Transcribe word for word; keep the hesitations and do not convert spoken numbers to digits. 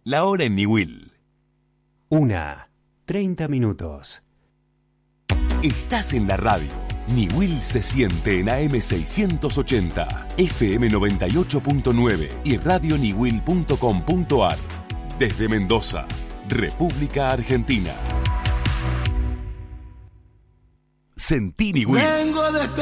La hora en Niwil. Una, treinta minutos. Estás en la radio. Niwil se siente en A M seiscientos ochenta, F M noventa y ocho punto nueve y radio niwil punto com punto ar. Desde Mendoza, República Argentina. Sentí Niwil.